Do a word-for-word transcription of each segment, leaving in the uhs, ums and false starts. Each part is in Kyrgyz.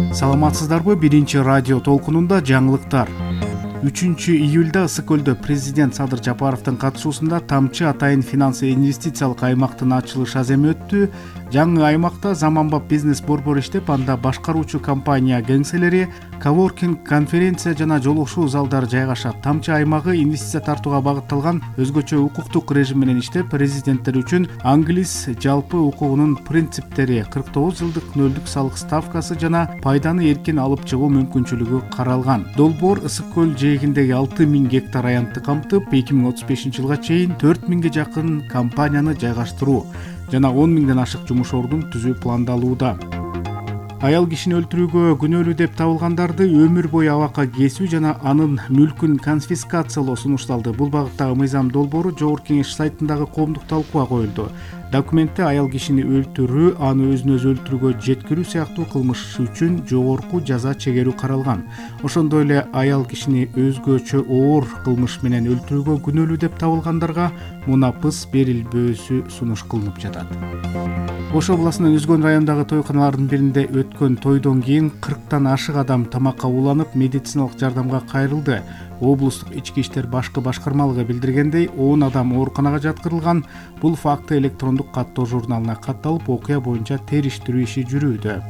Саламатсыздарбы? Биринчи радио толкунунда жаңылыктар. үчүнчү июлда Ысык көлдө президент Садыр Жапаровдун катышуусунда Тамчы Атайын финанс инвестициялык аймактын ачылыш аземи өттү. Жаңы аймакта заманбап бизнес борбор иштеп, анда башкаруучу компания кеңселери, коворкинг, конференция жана жолугушуу залдары жайгашат. Тамчы аймагы инвестиция тартууга багытталган өзгөчө укуктук режим менен иштеп, резиденттер үчүн англис жалпы укугунун принциптери, кырк тогуз жылдык нөлдүк салык ставкасы жана пайданы эркин алып чыгуу мүмкүнчүлүгү каралган. Долбоор Ысык көл жээгиндеги алты миң гектар аянтты камтып, эки миң отуз бешинчи жылга чейин төрт миңге жакын компанияны жайгаштыруу жана он миңден ашык жумуш ордун түзүү пландалууда. Аял кишини өлтүрүүгө күнөөлүү деп табылгандарды өмүр бою абакка кесүү жана анын мүлкүн конфискациялоо сунушталды. Бул багыттагы мыйзам долбоору Жогорку Кеңеш сайтындагы коомдук талкууга коюлду. Документте аял кишини өлтүрүү, аны өзүн өзү өлтүрүүгө жеткирүү сыяктуу кылмыш үчүн жогорку жаза чегерүү каралган. Ошондой эле аял кишини өзгөчө оор кылмыш менен өлтүрүүгө күнөөлүү деп табылгандарга мунапыс берилбөөсү сунуш кылынып жатат. Ош областынын Үзгөн районундагы тойканалардын биринде өткөн тойдон кийин кырктан ашык адам тамакка уланып, медициналык жардамга кайрылды. Облустук ички иштер башкы башкармалыгы билдиргендей, он адам ооруканага жаткырылган. Бул факты электрондук каттоо журналына катталып, окуя боюнча териштирүү иши жүрүүдө.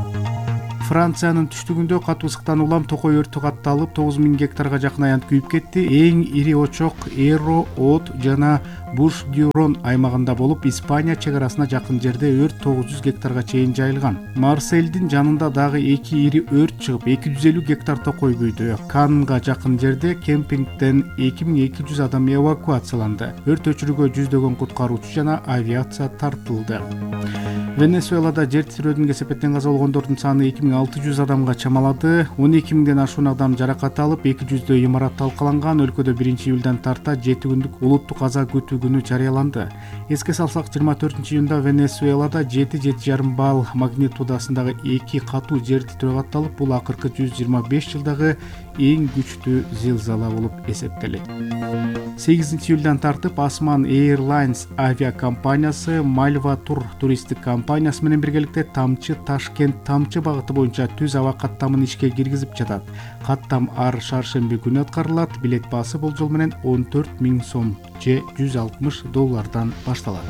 Франциянын түштүгүндө катуу ысыктан улам токой өртү катталып, тогуз миң гектарга жакын аянт күйүп кетти. Эң ири очок Эро, От жана Буш-Дюрон аймагында болуп, Испания чек арасына жакын жерде өрт тогуз жүз гектарга чейин жайылган. Марсельдин жанында дагы эки ири өрт чыгып, эки жүз элүү гектар токой күйдү. Каннга жакын жерде кемпингден эки миң эки жүз адам эвакуацияланды. Өрт өчүрүүгө жүздөгөн куткаруучу жана авиация тартылды. Венесуэлада жер титирөөдөн кесепеттен каза болгондордун саны эки миң алты жүз адамга чамалады. он эки миңден ашуун адам жаракат алып, эки жүздөй имарат талкаланган. Өлкөдө биринчи июлдан тарта жети күндүк улуттук аза күтүү күнү жарыяланды. Эске салсак, жыйырма төртүнчү июнда Венесуэлада жети жети жарым балл магнитудасындагы эки катуу жер титирөө катталып, бул акыркы жүз жыйырма беш жылдагы эң күчтүү зилзала болуп эсептелет. сегизинчи июлдан тартып Осман Airlines авиакомпаниясы Мальва Тур туристтик компаниясы менен биргеликте Тамчы Ташкент Тамчы багыты боюнча түз аба каттамын ишке киргизип жатат. Каттам ар шаршемби күнү аткарылат. Билет баасы болжол менен он төрт миң сом же жүз алтымыш доллардан башталат.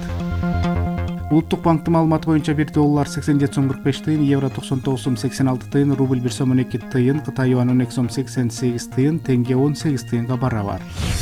Улуттук банктын маалыматы боюнча бир доллар сексен жети сом кырк беш тыйын, евро токсон тогуз сом сексен алты тыйын, рубль бир сом он эки тыйын, Кытай юань он эки сом сексен сегиз тыйын, тенге он сегиз тыйынга барабар.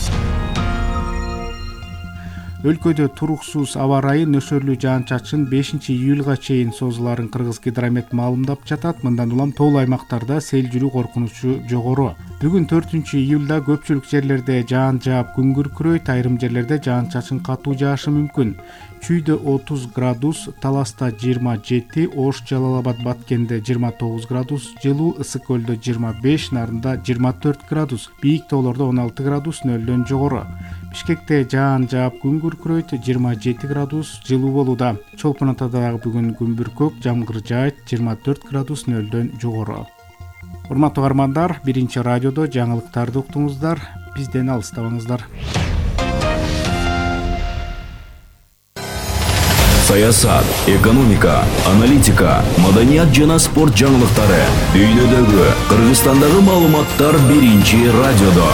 Өлкөдө туруксуз аба ырайы нөшөрлүү жаан-чачын бешинчи июлга чейин созуларын Кыргыз гидромет маалымдап жатат. Мындан улам тоол аймактарда сел жүрүү коркунучу жогору. Бүгүн төртүнчү июлда көпчүлүк жерлерде жаан жаап күн күркүрөйт, айрым жерлерде жаан-чачын катуу жаашы мүмкүн. Чүйдө отуз градус, Таласта жыйырма жети, Ош, Жалал Абад, Баткенде жыйырма тогуз градус, жылуу, Ысык көлдө жыйырма беш, Нарында жыйырма төрт градус, бийик тоолордо он алты градус, нөлдөн жогору. Бишкекте жаан жаап күн күркүрөйт, жыйырма жети градус, жылуу болууда. Чолпон Атада дагы бүгүн күн бүркөк, жамгыр жаайт, жыйырма төрт градус, нөлдөн жогору. Урматтуу каармандар, биринчи радиодо жаңылыктарды уктуңуздар, бизден алыстабаңыздар. Саясат, экономика, аналитика, маданият жана спорт жаңылыктары дүйнөдөгү, Кыргызстандагы маалыматтар биринчи радиодо.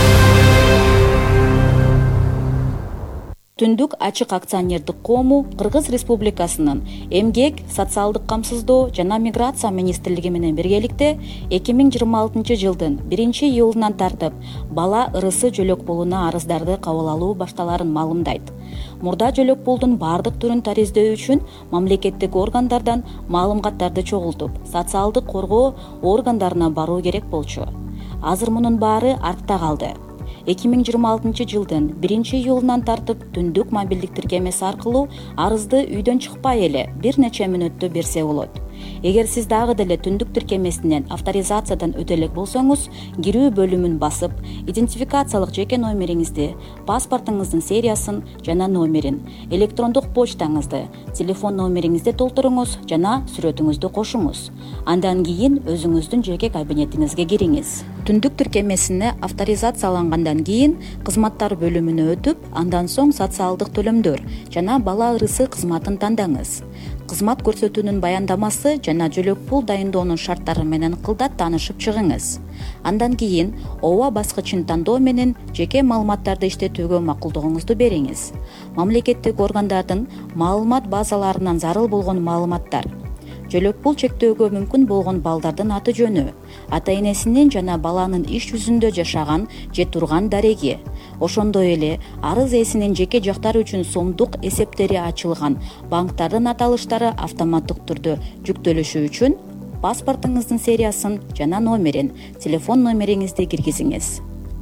Түндүк ачык акционердик коому Кыргыз Республикасынын Эмгек, социалдык камсыздоо жана миграция министрлиги менен биргеликте эки миң жыйырма алтынчы жылдын биринчи июлунан тартып бала ырысы жөлөк пулуна арыздарды кабыл алуу башталарын маалымдайт. Мурда жөлөк пулдун бардык түрүн тариздөө үчүн мамлекеттик органдардан маалыматтарды чогултуп, социалдык коргоо органдарына баруу керек болчу. Азыр мунун баары артта калды. эки миң жыйырма алтынчы жылдын биринчи июлунан тартып түндүк мобилдик тиркемеси аркылуу арызды үйдөн чыкпай эле бир нече мүнөттө берсе болот. Эгер сиз дагы деле түндүк тиркемесинен авторизациядан өтө элек болсоңуз, кирүү бөлүмүн басып, идентификациялык жеке номериңизди, паспортуңуздун сериясын жана номерин, электрондук почтаңызды, телефон номериңизди толтуруңуз жана сүрөтүңүздү кошуңуз. Андан кийин өзүңүздүн жеке кабинетиңизге кириңиз. Түндүк тиркемесине авторизациялангандан кийин кызматтар бөлүмүнө өтүп, андан соң социалдык төлөмдөр жана бала ырысы кызматын тандаңыз. кызмат көрсөтүүнүн баяндамасы жана жөлөк пул дайындоонун шарттары менен кылдат таанышып чыгыңыз. Андан кийин ооба баскычын тандоо менен жеке маалыматтарды иштетүүгө макулдугуңузду бериңиз. Мамлекеттик органдардын маалымат базаларынан зарыл болгон маалыматтар, жөлөк пул чектөөгө мүмкүн болгон балдардын аты жөнү, ата-энесинин жана баланын иш жүзүндө жашаган же турган дареги, ошондой эле арыз ээсинин жеке жактары үчүн сомдук эсептери ачылган банктардын аталыштары автоматтык түрдө жүктөлүшү үчүн паспортуңуздун сериясын жана номерин, телефон номериңизди киргизиңиз.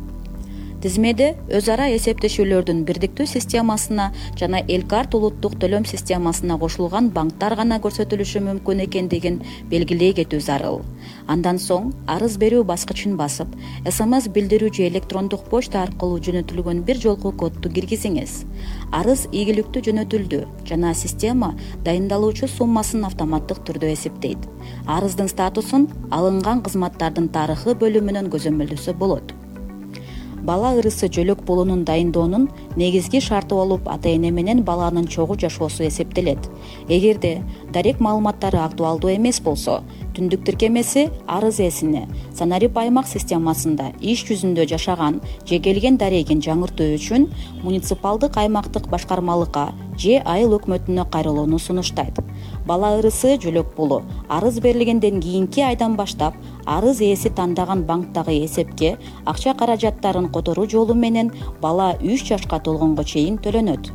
Тизмеде өз ара эсептешүүлөрдүн бирдиктүү системасына жана Элкарт улуттук төлөм системасына кошулган банктар гана көрсөтүлүшү мүмкүн экендигин белгилей кетүү зарыл. Андан соң арыз берүү баскычын басып, СМС билдирүү же электрондук почта аркылуу жөнөтүлгөн бир жолку кодду киргизиңиз. Арыз ийгиликтүү жөнөтүлдү жана система дайындалуучу суммасын автоматтык түрдө эсептейт. Арыздын статусун алынган кызматтардын тарыхы бөлүмүнөн көзөмөлдөсө болот. Бала ырысы жөлөк пулунун дайындоонун негизги шарты болуп, ата-эне менен баланын чогуу жашоосу эсептелет. Эгерде дарек маалыматтары актуалдуу эмес болсо, түндүк тиркемеси арыз ээсине Санарип аймак системасында иш жүзүндө жашаган же келген дарегин жаңыртуу үчүн муниципалдык аймактык башкармалыкка же айыл өкмөтүнө кайрылууну сунуштайт. Бала ырысы жөлөк пулу арыз берилгенден кийинки айдан баштап арыз ээси тандаган банктагы эсепке акча каражаттарын которуу жолу менен бала үч жашка толгонго чейин төлөнөт.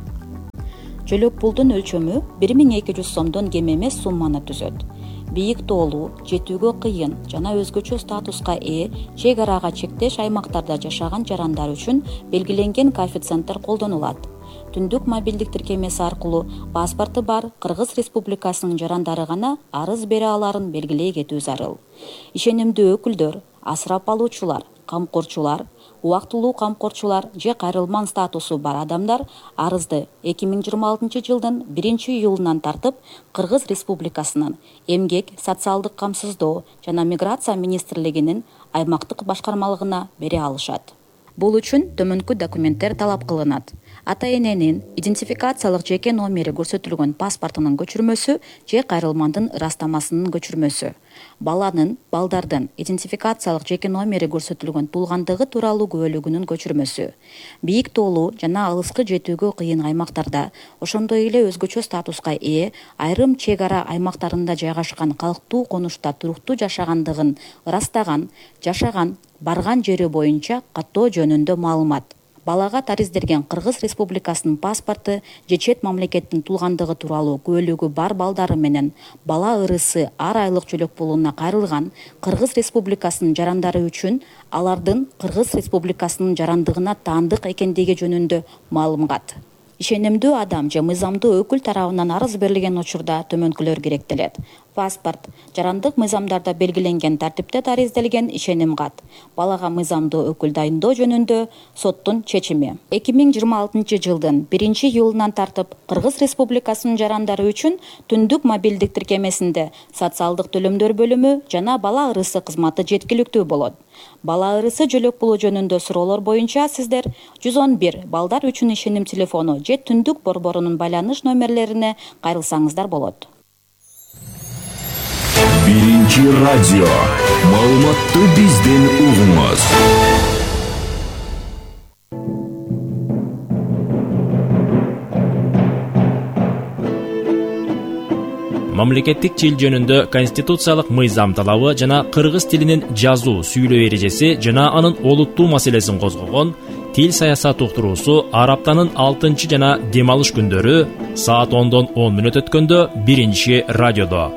Жөлөк пулдун өлчөмү бир миң эки жүз сомдон кем эмес сумманы түзөт. Бийик тоолуу, жетүүгө кыйын жана өзгөчө статуска ээ чек арага чектеш аймактарда жашаган жарандар үчүн белгиленген коэффициенттер колдонулат. Түндүк мобилдик тиркемеси аркылуу паспорту бар Кыргыз Республикасынын жарандары гана арыз бере аларын белгилей кетүү зарыл. Ишенимдүү өкүлдөр, асырап алуучулар, камкорчулар, убактылуу камкорчулар же кайрылман статусу бар адамдар арызды эки миң жыйырма алтынчы жылдын биринчи июлунан тартып Кыргыз Республикасынын Эмгек, социалдык камсыздоо жана миграция министрлигинин аймактык башкармалыгына бере алышат. Бул үчүн төмөнкү документтер талап кылынат. Ата-эненин идентификациялык жеке номери көрсөтүлгөн паспортунун көчүрмөсү же кайрылмандын ырастамасынын көчүрмөсү. Баланын, балдардын идентификациялык жеке номери көрсөтүлгөн туулгандыгы тууралуу күбөлүгүнүн көчүрмөсү. Бийик тоолуу жана алыскы жетүүгө кыйын аймактарда, ошондой эле өзгөчө статуска ээ айрым чек ара аймактарында жайгашкан калктуу конушта туруктуу жашагандыгын ырастаган, жашаган, барган жери боюнча каттоо жөнүндө маалымат. Балага тариздерген Кыргыз Республикасынын паспорту же чет мамлекеттин туулгандыгы тууралуу күбөлүгү бар балдары менен бала ырысы ар айлык жөлөк пулуна кайрылган Кыргыз Республикасынын жарандары үчүн алардын Кыргыз Республикасынын жарандыгына таандык экендиги жөнүндө маалымат. Ишенимдүү адам же мыйзамдуу өкүл тарабынан арыз берилген учурда төмөнкүлөр керектелет. Паспорт, жарандык мыйзамдарда белгиленген тартипте таризделген ишеним кат. Балага мыйзамдуу өкүл дайындоо жөнүндө соттун чечими. эки миң жыйырма алтынчы жылдын биринчи июлунан тартып Кыргыз Республикасынын жарандары үчүн түндүк мобилдик тиркемесинде социалдык төлөмдөр бөлүмү жана бала ырысы кызматы жеткиликтүү болот. Бала ырысы жөлөк пулу жөнүндө суроолор боюнча сиздер жүз он бир балдар үчүн ишеним телефону же түндүк борборунун байланыш номерлерине кайрылсаңыздар болот. Биринчи радио. Маалыматты бизден угуңуз. Мамлекеттик тил жөнүндө конституциялык мыйзам талабы жана кыргыз тилинин жазуу, сүйлөө эрежеси жана анын олуттуу маселесин козгогон Тил саясат уктуруусу ар аптанын алтынчы жана дем алыш күндөрү саат ондон он мүнөт өткөндө биринчи радиодо.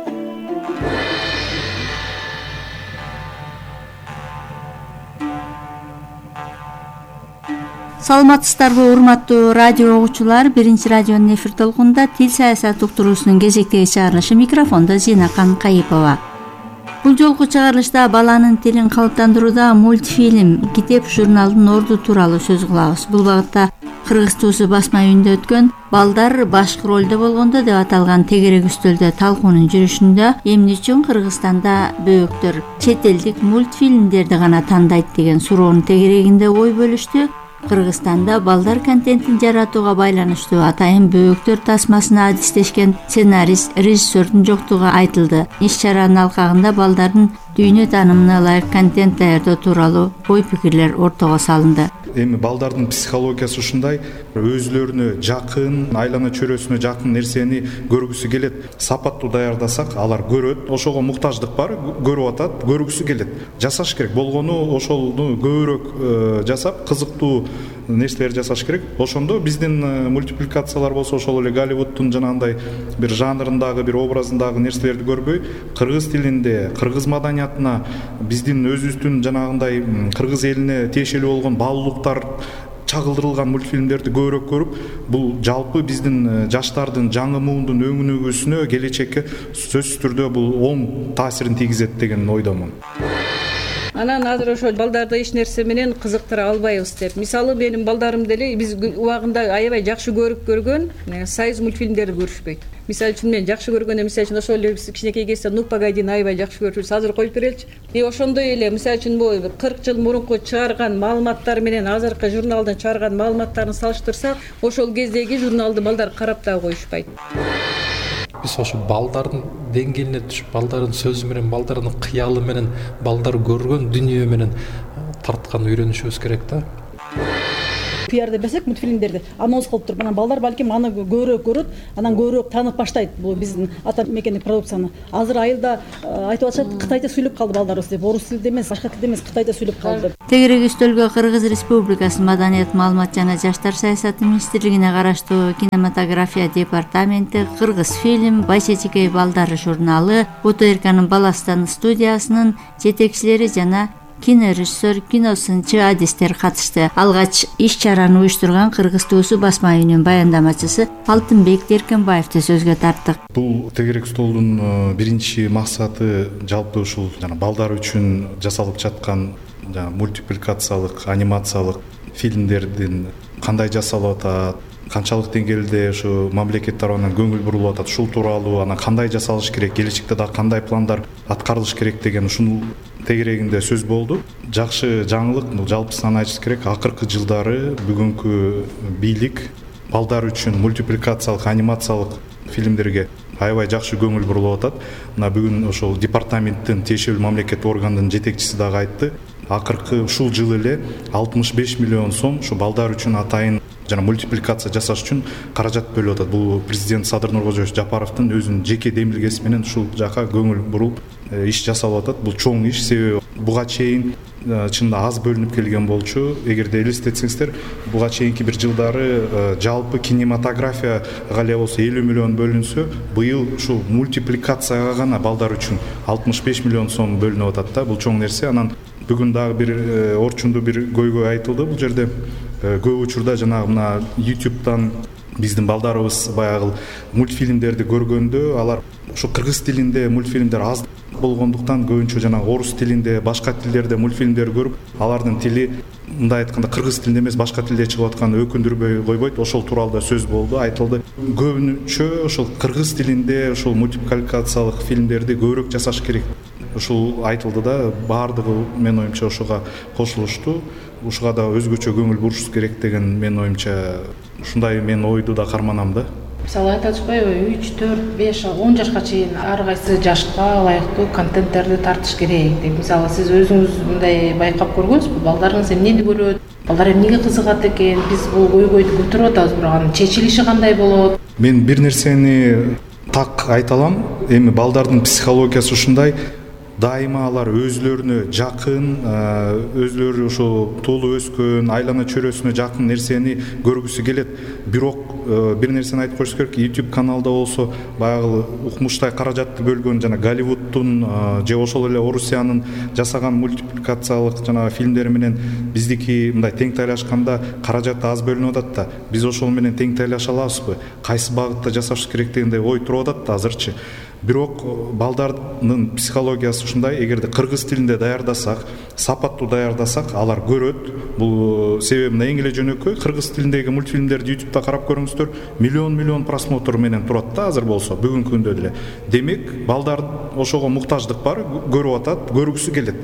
Саламатсыздарбы, урматтуу радио угуучулар. Биринчи радионун эфир толкунунда тил саясат уктуруусунун кезектеги чыгарылышы. Микрофондо Зинакан Кайыпова. Бул жолку чыгарылышта баланын тилин калыптандырууда мультфильм, китеп, журналдын орду тууралуу сөз кылабыз. Бул багытта Кыргыз туусу басма үйүндө өткөн балдар башкы ролдо болгондо деп аталган тегерек үстөлдө талкуунун жүрүшүндө эмне үчүн Кыргызстанда бөөктөр чет элдик мультфильмдерди гана тандайт деген суроонун тегерегинде ой бөлүштү. Кыргызстанда балдар контентин жаратууга байланыштуу атайын бөөктөр тасмасына адистешкен сценарист, режиссердун жоктугу айтылды. Иш-чаранын алкагында балдардын дүйнө таанымына ылайык контент даярдоо тууралуу ой пикирлер ортого салынды. Эми балдардын психологиясы ушундай, өзүлөрүнө жакын, айлана чөйрөсүнө жакын нерсени көргүсү келет. Сапаттуу даярдасак, алар көрөт, ошого муктаждык бар, көрүп атат, көргүсү келет. Жасаш керек болгону ошону көбүрөөк жасап, кызыктуу нерселер жасаш керек. Ошондо биздин мультипликациялар болсо, ошол эле Голливудтун жанагындай бир жанрындагы, бир образындагы нерселерди көрбөй, кыргыз тилинде, кыргыз маданиятына, биздин өзүбүздүн жанагындай кыргыз элине тиешелүү болгон баалуулуктар чагылдырылган мультфильмдерди көбүрөөк көрүп, бул жалпы биздин жаштардын, жаңы муундун өңүнүгүүсүнө, келечекке сөзсүз түрдө бул оң таасирин тийгизет деген ойдомун. Анан азыр ошо балдарды эч нерсе менен кызыктыра албайбыз деп. Мисалы менин балдарым деле биз убагында аябай жакшы көрүп көргөн союз мультфильмдерди көрүшпөйт. Мисалы үчүн мен жакшы көргөн, мисалы үчүн ошол эле кичинекей кезде Ну погодини аябай жакшы көрчүбүз. Азыр коюп береличи. И ошондой эле мисалы үчүн бул кырк жыл мурунку чыгарган маалыматтар менен азыркы журналдын чыгарган маалыматтарын салыштырсак, ошол кездеги журналды балдар карап да коюшпайт. Биз ошо балдардын деңгээлине түшүп, балдардын сөзү менен, балдардын кыялы менен, балдар көргөн дүнүйө менен тарткан үйрөнүшүбүз керек да. Пиар деп берсек мультфильмдерди анонс кылып туруп, анан балдар балким аны көбүрөөк көрөт, анан көбүрөөк таанып баштайт бул биздин ата мекендик продукцияны. Азыр айылда айтып атышат, кытайча сүйлөп калды балдарыбыз деп, орус тилинде эмес, башка тилде эмес, кытайча сүйлөп калды деп. Тегерек үстөлгө Кыргыз Республикасынын Маданият, маалымат жана жаштар саясаты министрлигине караштуу кинематография департаменти, Кыргыз фильм, Байчечекей балдары журналы, УТРКнын Баластан студиясынын жетекчилери жана кинорежиссер, киносынчы адистер катышты. Алгач иш-чараны уюштурган Кыргыз туусу басма үйүнүн баяндамачысы Алтынбек Деркенбаевди сөзгө тарттык. Бул тегерек столдун биринчи максаты жалпы ушул жана балдар үчүн жасалып жаткан мультипликациялык, анимациялык фильмдердин кандай жасалып атат, канчалык деңгээлде ушу мамлекет тарабынан көңүл бурулуп атат, ушул тууралуу, анан кандай жасалыш керек, келечекте да кандай пландар аткарылыш керек деген ушунун тегерегинде сөз болду. Жакшы жаңылык, бул жалпысынан айтыш керек, акыркы жылдары бүгүнкү бийлик балдар үчүн мультипликациялык, анимациялык фильмдерге аябай жакшы көңүл бурулуп атат. Мына бүгүн ошол департаменттин тиешелүү мамлекет органдын жетекчиси дагы айтты. Акыркы ушул жылы эле алтымыш беш миллион сом ушу балдар үчүн атайын жана мультипликация жасаш үчүн каражат бөлүп атат. Бул президент Садыр Нуркожоевич Жапаровдун өзүнүн жеке демилгеси менен ушул жака көңүл буруп иш жасалып атат. Бул чоң иш, себеби буга чейин чынында аз бөлүнүп келген болчу. Эгерде элестетсеңиздер, буга чейинки бир жылдары жалпы кинематографияга эле болсо элүү миллион бөлүнсө, быйыл ушул мультипликацияга гана балдар үчүн алтымыш беш миллион сом бөлүнүп атат да. Бул чоң нерсе. Анан бүгүн дагы бир орчундуу бир көйгөй айтылды. Бул жерде көп учурда жанагы мына YouTube'дан биздин балдарыбыз баягы мультфильмдерди көргөндө, алар ушу кыргыз тилинде мультфильмдер аз болгондуктан көбүнчө жанагы орус тилинде, башка тилдерде мультфильмдер көрүп, алардын тили мындай айтканда кыргыз тилинде эмес, башка тилде чыгып атканы өкүндүрбөй койбойт. Ошол тууралуу да сөз болду, айтылды. Көбүнчө ошол кыргыз тилинде ушул мультипликациялык фильмдерди көбүрөөк жасаш керек. Ушул айтылды да, баардыгы менин оюмча ошого кошулушту. Ушуга да өзгөчө көңүл бурушубуз керек деген менин оюмча ушундай мен ойду да карманам да. Мисалы айтып атышпайбы, үч, төрт, беш, он жашка чейин ар кайсы жашка ылайыктуу контенттерди тартыш керек деп. Мисалы сиз өзүңүз мындай байкап көргөнсүзбү? Балдарыңыз эмнени көрөт? Балдар эмнеге кызыгат экен? Биз бул көйгөйдү көтөрүп атабыз, бирок анын чечилиши кандай болот? Мен бир нерсени так айта алам. Эми балдардын психологиясы ушундай. Дайыма алар өзүлөрүнө жакын, өзүлөрү ошо туулуп өскөн, айлана чөйрөсүнө жакын нерсени көргүсү келет. Бирок бир нерсени айтып коюш керек, YouTube каналда болсо баягы укмуштай каражатты бөлгөн жана Голливудтун же ошол эле Орусиянын жасаган мультипликациялык жана фильмдери менен биздики мындай тең тайлашканда каражат аз бөлүнүп атат да. Биз ошол менен тең тайлаша алабызбы? Кайсы багытта жасаш керек дегендей ой туруп атат да азырчы. Бирок балдардын психологиясы ушундай, эгерде кыргыз тилинде даярдасак, сапаттуу даярдасак, алар көрөт. Бул себеби мына эң эле жөнөкөй, кыргыз тилиндеги мультфильмдерди YouTube'да карап көрүңүздөр, миллион-миллион просмотр менен турат да азыр болсо, бүгүнкү күндө деле. Демек, балдар ошого муктаждык бар, көрүп атат, көргүсү келет.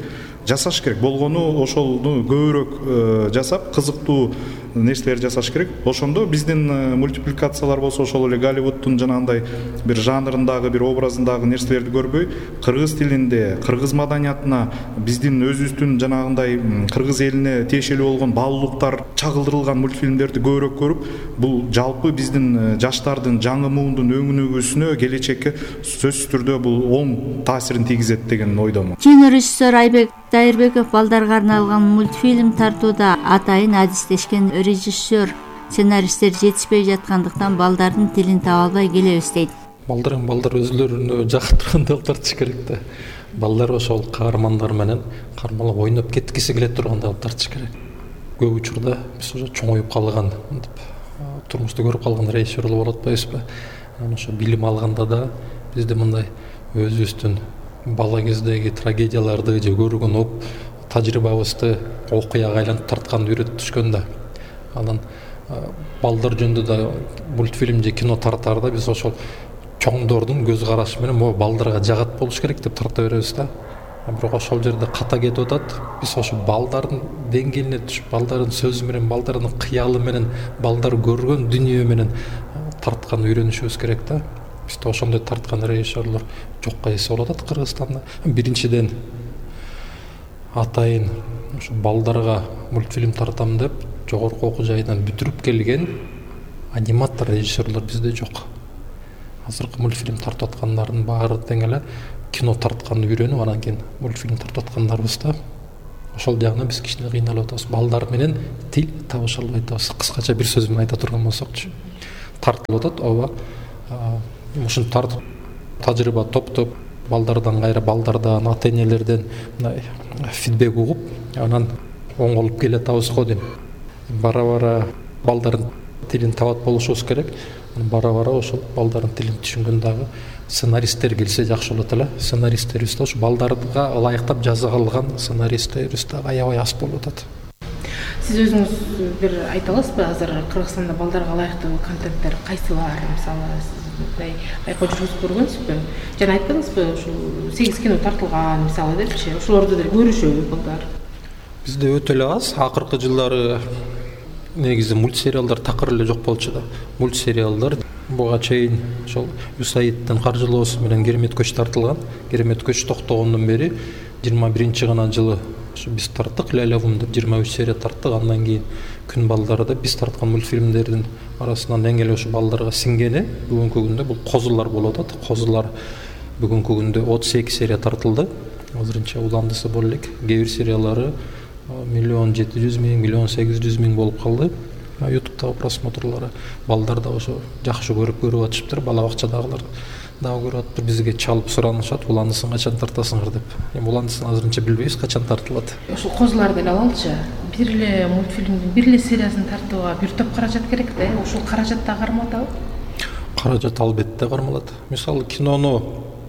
жасаш керек болгону ошону көбүрөөк жасап кызыктуу нерселер жасаш керек. Ошондо биздин мультипликациялар болсо ошол эле Голливудтун жанагындай бир жанрындагы бир образындагы нерселерди көрбөй кыргыз тилинде кыргыз маданиятына биздин өзүбүздүн жанагындай кыргыз элине тиешелүү болгон баалуулуктар чагылдырылган мультфильмдерди көбүрөөк көрүп бул жалпы биздин жаштардын жаңы муундун өнүгүүсүнө келечекке сөзсүз түрдө бул оң таасирин тийгизет деген ойдомун. Кино режиссер Айбек Дайырбеков балдарга арналган мультфильм тартууда атайын адистешкен режиссер, сценаристтер жетишпей жаткандыктан балдардын тилин таба албай келебиз дейт. Балдар балдар өзлөрүнө жактыргандай тартыш керек да. Балдар ошол каармандар менен кармалап ойноп кеткиси келе тургандай тартыш керек. Көп учурда биз уже чоңоюп калган, турмушта көрүп калган режиссерлор болот атпайбызбы? Ошо билим алганда да бизде мындай өзүбүздүн бала кездеги трагедияларды же көргөн оп тажрыйбабызды окуяга айлантып тартканды үйрөтүп түшкөн да. Анан балдар жөнүндө да мультфильм же кино тартаарда биз ошол чоңдордун көз карашы менен могу балдарга жагат болуш керек деп тарта беребиз да. Бирок ошол жерде ката кетип атат. Биз ошо балдардын деңгээлине түшүп, балдардын сөзү менен, балдардын кыялы менен, балдар көргөн дүнүйө менен тартканды үйрөнүшүбүз керек да. Бизде ошондой тарткан режиссерлор жокко эсе болуп атат Кыргызстанда. Биринчиден атайын ошо балдарга мультфильм тартам деп жогорку окуу жайынан бүтүрүп келген аниматор режиссерлор бизде жок. Азыркы мультфильм тартып аткандардын баары тең эле кино тартканды үйрөнүп, анан кийин мультфильм тартып аткандарбыз да. Ошол жагынан биз кичине кыйналып атабыз. Балдар менен тил табыша албай атабыз. Кыскача бир сөз менен айта турган болсокчу. Тартылып атат, ооба. Ушуну тартып тажрыйба топтоп, балдардан кайра балдардан, ата-энелерден мындай фидбек угуп, анан оңолуп келе атабыз го дейм. Бара-бара балдардын тилин табат болушубуз керек. Бара-бара ошол балдардын тилин түшүнгөн дагы сценаристтер келсе жакшы болот эле. Сценаристтерибиз да ошо балдарга ылайыктап жаза алган сценаристтерибиз да аябай аз болуп атат. Сиз өзүңүз бир айта аласызбы, азыр Кыргызстанда балдарга ылайыктуу контенттер кайсылар? Мисалы, сиз мындай байкоо жүргүзүп көргөнсүзбү? Жана айттыңызбы, ушул сегиз кино тартылган, мисалы депчи, ошолорду деле көрүшөбү балдар? Бизде өтө эле аз. Акыркы жылдары негизи мультсериалдар такыр эле жок болчу да. Мультсериалдар буга чейин ошол Юсаиддин каржылоосу менен Керемет көч тартылган. Керемет көч токтогондон бери жыйырма биринчи гана жылы биз тарттык, Лялявум деп жыйырма үч серия тарттык. Андан кийин Күн балдары деп биз тарткан мультфильмдердин арасынан эң эле ошо балдарга сиңгени бүгүнкү күндө бул Козулар болуп атат. Козулар бүгүнкү күндө отуз эки серия тартылды. Азырынча уландысы бол элек. Кээ бир сериялары миллион жети жүз миң, миллион сегиз жүз миң болуп калды. Ютубтагы просмотрлары балдар да ошо жакшы көрүп көрүп атышыптыр. Бала бакчадагылар дагы көрүп атыптыр. Бизге чалып суранышат, уландысын качан тартасыңар деп. Эми уландысын азырынча билбейбиз качан тартылат. Ошол Козуларды эле алалычы. Бир эле мультфильмдин бир эле сериясын тартууга бир топ каражат керек да. Ошол каражат да кармалатабы? Каражат албетте кармалат. Мисалы кинону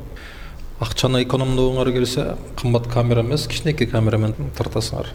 акчаны экономдогоңор келсе, кымбат камера эмес, кичинекей камера менен тартасыңар.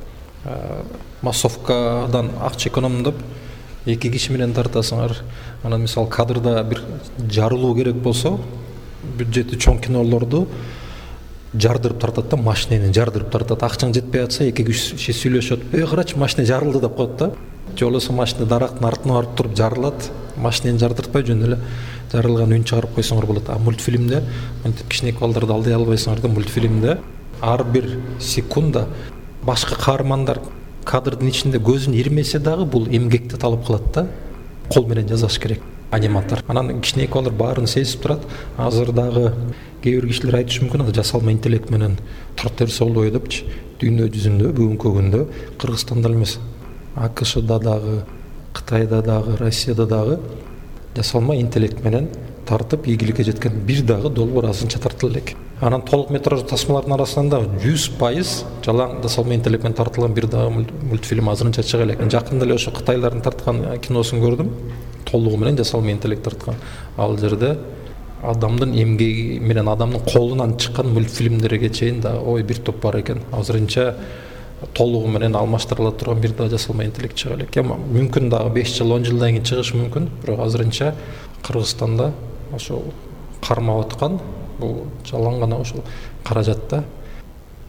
Массовкадан акча экономдоп эки киши менен тартасыңар. Анан мисалы кадрда бир жарылуу керек болсо, бюджети чоң кинолорду жардырып тартат да, машинени жардырып тартат. Акчаң жетпей атса, эки киши сүйлөшөт. "Эй, карачы, машина жарылды" деп коет да. Же болбосо машина дарактын артына барып туруп жарылат. Машинени жардыртпай жөн эле жарылган үн чыгарып койсоңор болот. А мультфильмде мынтип кичинекей балдарды алдай албайсыңар да. Мультфильмде ар бир секунда башка каармандар кадрдын ичинде көзүн ирмесе дагы бул эмгекти талап кылат да. Кол менен жасаш керек аниматор. Анан кичинекей балдар баарын сезип турат. Азыр дагы кээ бир кишилер айтышы мүмкүн, анда жасалма интеллект менен тарта берсе болбой депчи. Дүйнө жүзүндө бүгүнкү күндө Кыргызстанда эмес, АКШда дагы, Кытайда дагы, Россияда дагы жасалма интеллект менен тартып ийгиликке жеткен бир дагы долбоор азырынча тартыла элек. Анан толук метраждуу тасмалардын арасында жүз пайыз жалаң жасалма интеллект менен тартылган бир дагы мультфильм азырынча чыга элек. Жакында эле ошо Кытайлардын тарткан киносун көрдүм. Толугу менен жасалма интеллект тарткан. Ал жерде адамдын эмгеги менен адамдын колунан чыккан мультфильмдерге чейин да ой бир топ бар экен. Азырынча толугу менен алмаштырыла турган бир да жасалма интеллект чыга элек. Эми мүмкүн дагы беш жыл он жылдан кийин чыгышы мүмкүн, бирок азырынча Кыргызстанда ошол кармап аткан бул жалаң гана ошол каражатта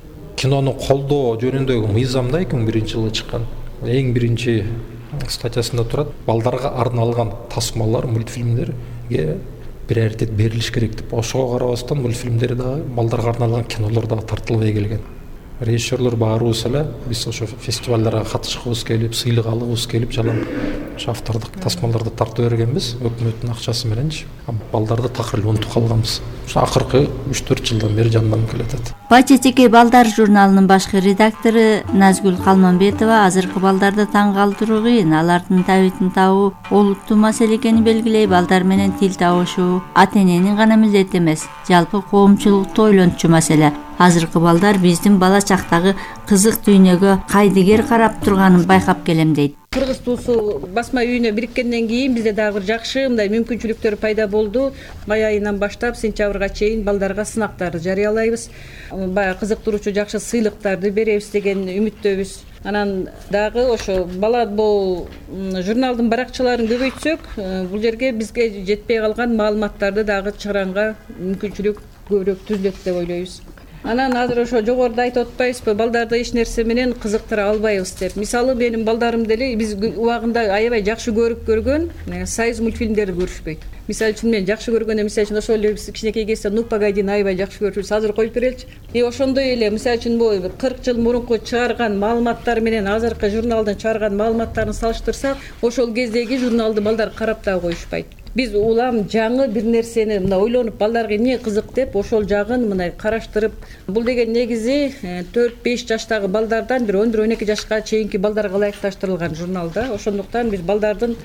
кинону колдоо жөнүндөгү мыйзам да эки миң биринчи жылы чыккан. Эң биринчи статьясында турат, балдарга арналган тасмалар, мультфильмдерге приоритет берилиш керек деп. Ошого карабастан мультфильмдер дагы, балдарга арналган кинолор дагы тартылбай келген. Режиссерлор баарыбыз эле биз ошо фестивалдарга катышкыбыз келип, сыйлык алгыбыз келип, жалаң ошо автордук тасмаларды тартып бергенбиз өкмөттүн акчасы мененчи. Балдарды такыр эле унутуп калганбыз. Ошо акыркы үч төрт жылдан бери жанданып келатат. Бачечеке балдар журналынын башкы редактору Назгүл Калманбетова азыркы балдарды таң калтыруу кыйын, алардын табитин табуу олуттуу маселе экенин белгилей. Балдар менен тил табышуу ата эненин гана милдети эмес, жалпы коомчулукту ойлончу маселе. Азыркы балдар биздин бала чактагы кызык дүйнөгө кайдыгер карап турганын байкап келем дейт. Кыргыз туусу басма үйүнө бириккенден кийин бизде дагы бир жакшы мындай мүмкүнчүлүктөр пайда болду. Май айынан баштап сентябрга чейин балдарга сынактарды жарыялайбыз. Баягы кызыктыруучу жакшы сыйлыктарды беребиз деген үмүттөбүз. Анан дагы ошо бала бул журналдын баракчаларын көбөйтсөк, бул жерге бизге жетпей калган маалыматтарды дагы чыгаранга мүмкүнчүлүк көбүрөөк түзүлөт деп ойлойбуз. Анан азыр ошо жогоруда айтып атпайбызбы, балдарды эч нерсе менен кызыктыра албайбыз деп. Мисалы менин балдарым деле биз убагында аябай жакшы көрүп көргөн союз мультфильмдерди көрүшпөйт. Мисалы үчүн мен жакшы көргөндө, мисалы үчүн ошол эле кичинекей кезде Ну погоди аябай жакшы көрчүбүз. Азыр коюп береличи. И ошондой эле мисалы үчүн бул кырк жыл мурунку чыгарган маалыматтар менен азыркы журналдын чыгарган маалыматтарын салыштырсак, ошол кездеги журналды балдар карап да коюшпайт. Биз улам жаңы бир нерсени мына ойлонуп, балдарга эмне кызык деп ошол жагын мындай караштырып, бул деген негизи төрт беш жаштагы балдардан бир он бир он эки жашка чейинки балдарга ылайыкташтырылган журнал да. Ошондуктан биз балдардын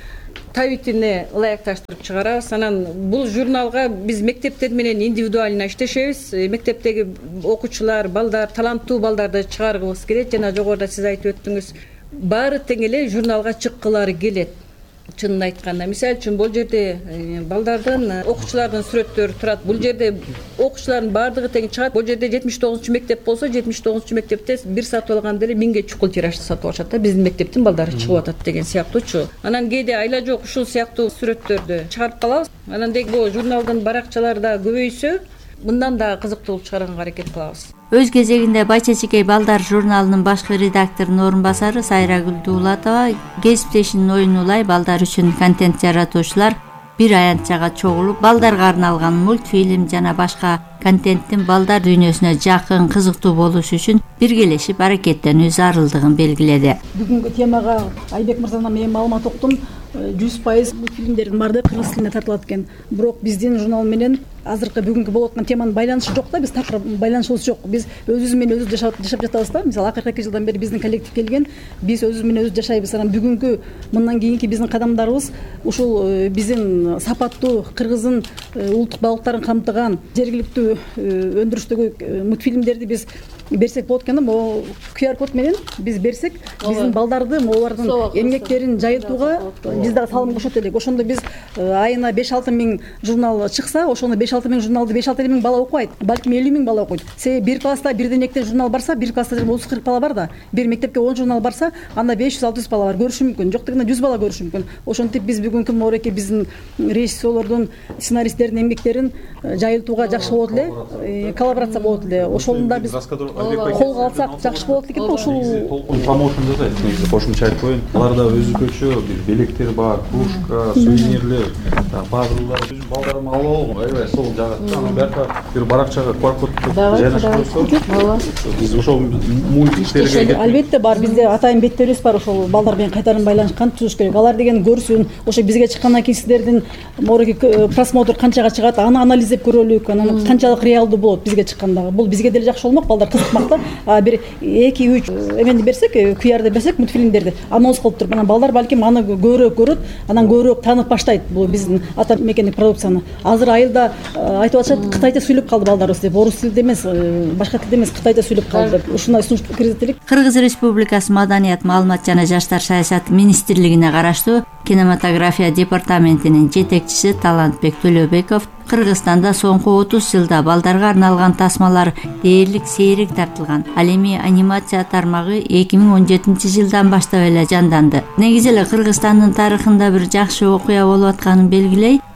табитине ылайыкташтырып чыгарабыз. Анан бул журналга биз мектептер менен индивидуально иштешебиз. Мектептеги окуучулар, балдар, таланттуу балдарды чыгаргыбыз келет. Жана жогоруда сиз айтып өттүңүз, баары тең эле журналга чыккылары келет. Чынын айтканда, мисалы үчүн бул жерде балдардын, окуучулардын сүрөттөрү турат. Бул жерде окуучулардын баардыгы тең чыгат. Бул жерде жетимиш тогузунчу мектеп болсо, жетимиш тогузунчу мектепте бир сатып алганда эле миңге чукул тиражды сатып алышат да. Биздин мектептин балдары чыгып атат деген сыяктуучу. Анан кээде айла жок ушул сыяктуу сүрөттөрдү чыгарып калабыз. Анан деги бул журналдын баракчалары да көбөйсө, мындан да кызыктуулук чыгарганга аракет кылабыз. Өз кезегинде Бачечеке балдар журналынын башкы редакторунун орун басары Сайрагүл Дуулатова кесиптешинин оюн улай балдар үчүн контент жаратуучулар бир аянтчага чогулуп, балдарга арналган мультфильм жана башка контенттин балдар дүйнөсүнө жакын, кызыктуу болушу үчүн биргелешип аракеттенүү зарылдыгын белгиледи. Бүгүнкү темага Айбек мырзадан мен маалымат уктум. жүз пайыз мультфильмдердин баардыгы кыргыз тилине тартылат экен. Бирок биздин журнал менен азыркы бүгүнкү болуп аткан теманын байланышы жок да, биз такыр байланышыбыз жок. Биз өзүбүз менен өзүбүз жашап жашап жатабыз да. Мисалы акыркы эки жылдан бери биздин коллектив келген, биз өзүбүз менен өзүбүз жашайбыз. Анан бүгүнкү мындан кийинки биздин кадамдарыбыз ушул биздин сапаттуу кыргыздын улуттук багыттарын камтыган жергиликтүү өндүрүштөгү мультфильмдерди биз берсек болот экен да. Могу ку ар код менен биз берсек, биздин балдарды, алардын эмгектерин жайылтууга биз дагы салым кошот элек. Ошондо биз айына беш алты миң журнал чыкса, ошондо беш алты миң журналды беш алты миң бала окубайт. Балким элүү миң бала окуйт. Себеби бир класста бирден экиден журнал барса, бир класста отуз кырк бала бар да. Бир мектепке он журнал барса, анда беш жүз алты жүз бала бар көрүшү мүмкүн. Жок дегенде жүз бала көрүшү мүмкүн. Ошентип биз бүгүнкү мореке биздин режиссерлордун, сценаристтердин эмгектерин жайылтууга жакшы болот эле, коллаборация болот эле. Ошондо биз колго алсак жакшы болот экен да. Ушул толкун промоушн жасайт. Негизи кошумча айтып коеюн. Аларда өзгөчө бир белектер бар, кружка, сувенирлер, пазлдар. Биз балдарым алып алган, аябай сол жагат. Анан бирка бир баракчага ку ар кодду жайгаштырсак, биз ошол мультиктерге албетте бар. Бизде атайын беттерибиз бар, ошол балдар менен кайтарым байланышкан түзүш керек. Алар деген көрсүн, ошо бизге чыккандан кийин сиздердин мореке просмотр канчага чыгат, аны анализдеп көрөлүк. Анан канчалык реалдуу болот бизге чыккандагы. Бул бизге деле жакшы болмок, балдар кызыкмак да. А бир эки үч эмени берсек, ку арды берсек, мультфильмдерди анонс кылып туруп, анан балдар балким аны көбүрөөк көрөт, анан көбүрөөк таанып баштайт бул биздин ата мекендик продукцияны. Азыр айылда айтып атышат, кытайча сүйлөп калды балдарыбыз деп, орус тилинде эмес, башка тилде эмес, кытайча сүйлөп калды деп. Ушундай сунуш киргизет элек. Кыргыз Республикасы Маданият, маалымат жана жаштар саясаты министрлигине караштуу кинематография департаментинин жетекчиси Талантбек Төлөбеков Кыргызстанда соңку отуз жылда балдарга арналган тасмалар дээрлик сейрек тартылган. Ал эми анимация тармагы эки миң он жетинчи жылдан баштап эле жанданды. Негизи эле Кыргызстандын тарыхында бир жакшы окуя болуп атканын белгилей,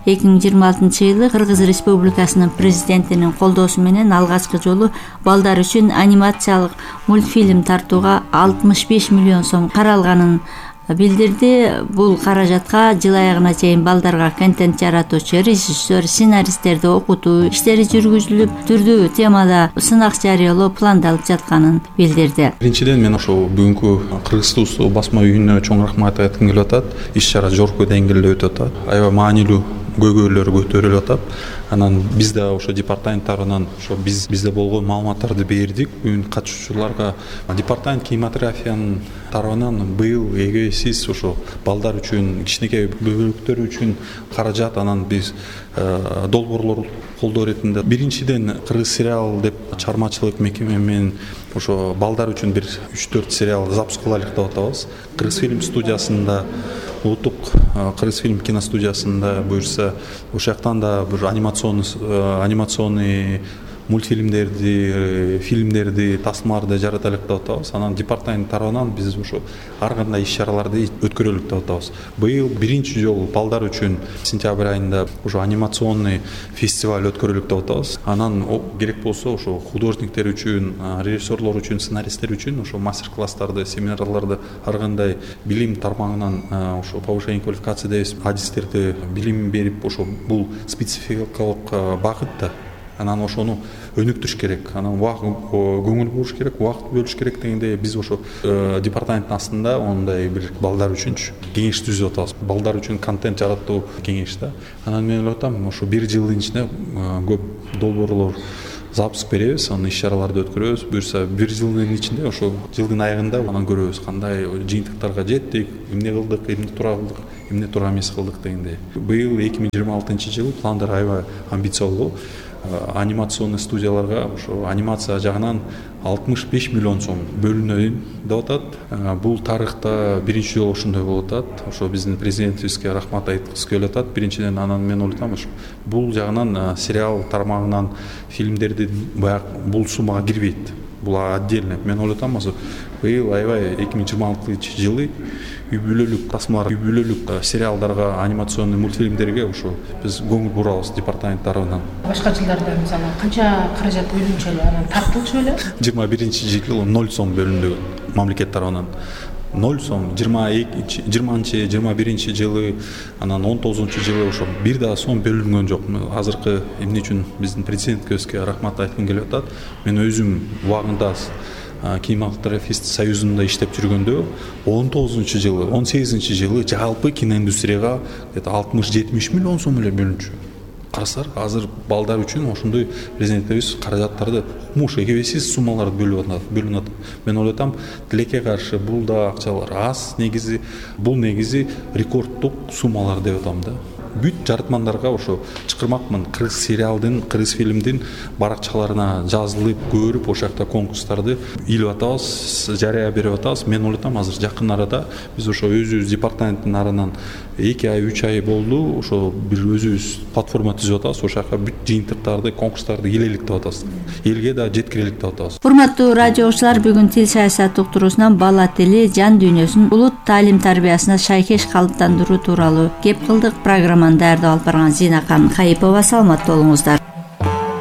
эки миң жыйырма алтынчы жылы Кыргыз Республикасынын президентинин колдоосу менен алгачкы жолу балдар үчүн анимациялык мультфильм тартууга алтымыш беш миллион сом каралганын билдирди. Бул каражатка жыл аягына чейин балдарга контент жаратуучу, режиссер, сценаристтерди окутуу иштери жүргүзүлүп, түрдүү темада сынак жарыялоо пландалып жатканын билдирди. Биринчиден мен ошо бүгүнкү Кыргыз Тусу басма үйүнө чоң рахмат айткым келип атат. Иш чара жогорку деңгээлде өтүп атат. Аябай маанилүү көйгөйлөр көтөрүлүп атат. Анан биз да ошо департамент тарабынан ошо биз бизде болгон маалыматтарды бердик. Бүгүн катышуучуларга департамент кинематографиянын тарабынан быйыл эгесиз ошо балдар үчүн, кичинекей бөбөлүктөр үчүн каражат, анан биз долбоорлор колдоо иретинде биринчиден Кыргыз сериал деп чыгармачылык мекеме менен ошо балдар үчүн бир үч төрт сериал запуск кылайлык деп атабыз. Кыргыз фильм студиясында, улуттук Кыргыз фильм киностудиясында буюрса, ошол жактан да бир анимационный анимационный мультфильмдерди, фильмдерди, тасмаларды жаратайлык деп атабыз. Анан департамент тарабынан биз ошо ар кандай иш чараларды өткөрөлүк деп атабыз. Быйыл биринчи жолу балдар үчүн сентябрь айында ошо анимационный фестиваль өткөрөлүк деп атабыз. Анан керек болсо ошо художниктер үчүн, режиссерлор үчүн, сценаристтер үчүн ошо мастер-класстарды, семинарларды ар кандай билим тармагынан ошо повышение квалификации дейбиз, адистерди билим берип, ошо бул спецификалык багыт да. Анан ошону өнүктүрүш керек, анан көңүл буруш керек, убакыт бөлүш керек дегенде биз ошо департаменттин астында ондай бир балдар үчүн кеңеш түзүп атабыз. Балдар үчүн контент жаратуу кеңеш да. Анан мен ойлоп атам, ошо бир жылдын ичинде көп долбоорлор запуск беребиз, анан иш чараларды өткөрөбүз. Буюрса бир жылдын ичинде ошо жылдын айында анан көрөбүз кандай жыйынтыктарга жеттик, эмне кылдык, эмне туура кылдык, эмне туура эмес кылдык дегенде. Быйыл эки миң жыйырма алтынчы жылы пландар аябай амбициялуу. Анимационный студияларга ошо анимация жагынан алтымыш беш миллион сом бөлүнөйүн деп атат. Бул тарыхта биринчи жолу ошондой болуп атат. Ошо биздин президентибизге рахмат айткыбыз келип атат. Биринчиден анан мен ойлойм, ошо бул жагынан сериал тармагынан фильмдерди баягы бул суммага кирбейт. Бул отдельно. Мен ойлойм, ошо быйыл аябай эки миң жыйырма алтынчы жылы үй бүлөлүк тасмалар, үй бүлөлүк сериалдарга, анимационный мультфильмдерге ошо биз көңүл бурабыз департамент тарабынан. Башка жылдарда мисалы канча каражат бөлүнчү эле, анан тартылчу эле? жыйырма биринчи жылы ноль сом бөлүндү мамлекет тарабынан. ноль сом, жыйырма экинчи, жыйырманчы, жыйырма биринчи жылы, анан он тогузунчу жылы ошо бир да сом бөлүнгөн жок. Азыркы эмне үчүн биздин президентибизге рахмат айткым келип атат. Мен өзүм убагында кинематографист союзунда иштеп жүргөндө он тогузунчу жылы, он сегизинчи жылы жалпы киноиндустрияга алтымыш жетимиш миллион сом эле бөлүнчү. Карасар, азыр балдар үчүн ошондой президентибиз каражаттарды муш эгебесиз суммаларды бөлүп атат, бөлүнүп атат. Мен ойлойм, тилекке каршы бул да акчалар аз, негизи бул негизи рекордтук суммалар деп атам да. Бүт жаратмандарга ошо чакырмакмын, кыргыз сериалдын, кыргыз фильмдин баракчаларына жазылып, көрүп, ошол жакта конкурстарды илип атабыз, жарыя берип атабыз. Мен ойлойм, азыр жакын арада биз ошо өзүбүз департаменттин арынан эки ай, үч ай болду, ошо бир өзүбүз платформа түзүп атабыз, ошол жака бүт жыйынтыктарды, конкурстарды илелик деп атабыз. Элге да жеткирелик деп атабыз. Урматтуу радио окуучулар, бүгүн тил саясат уктуруусунан бала тили, жан дүйнөсүн улут таалим тарбиясына шайкеш калыптандыруу тууралуу кеп кылдык. Программаны даярдап алып барган Зинакан Кайыпова. Саламатта болуңуздар.